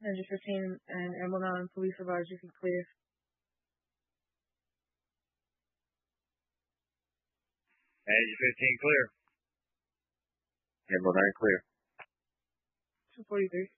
Engine 15 and Emerald Mountain Police advise you can clear. Engine 15 clear. Emerald 9 clear. 243.